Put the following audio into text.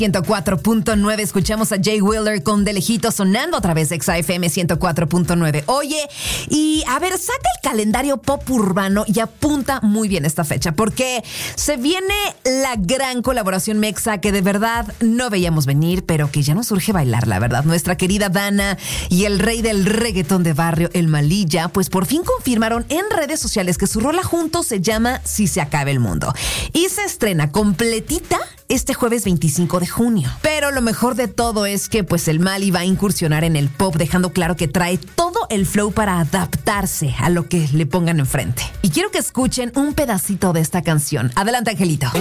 104.9, escuchamos a Jay Wheeler con De Lejito sonando otra vez XFM 104.9. Oye, y a ver, saca el calendario pop urbano y apunta muy bien esta fecha, porque se viene la gran colaboración mexa que de verdad no veíamos venir, pero que ya nos urge bailar, la verdad. Nuestra querida Dana y el rey del reggaetón de barrio, el Malilla, pues por fin confirmaron en redes sociales que su rola juntos se llama Si se acaba el mundo. Y se estrena completita este jueves 25 de junio. Pero lo mejor de todo es que pues el Mali va a incursionar en el pop, dejando claro que trae todo el flow para adaptarse a lo que le pongan enfrente. Y quiero que escuchen un pedacito de esta canción. Adelante, Angelito.